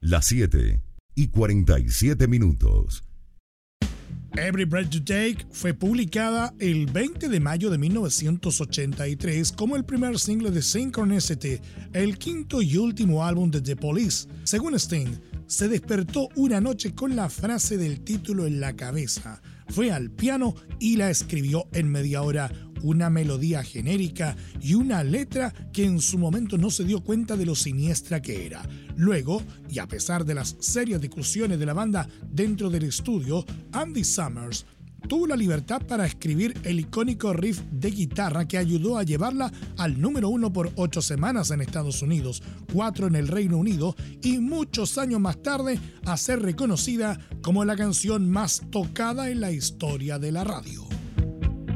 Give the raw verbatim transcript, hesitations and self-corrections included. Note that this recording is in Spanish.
Las siete y cuarenta y siete minutos. Every Breath You Take fue publicada el veinte de mayo de mil novecientos ochenta y tres como el primer single de Synchronicity, el quinto y último álbum de The Police. Según Sting, se despertó una noche con la frase del título en la cabeza. Fue al piano y la escribió en media hora, una melodía genérica y una letra que en su momento no se dio cuenta de lo siniestra que era. Luego, y a pesar de las serias discusiones de la banda dentro del estudio, Andy Summers tuvo la libertad para escribir el icónico riff de guitarra que ayudó a llevarla al número uno por ocho semanas en Estados Unidos, cuatro en el Reino Unido y muchos años más tarde a ser reconocida como la canción más tocada en la historia de la radio.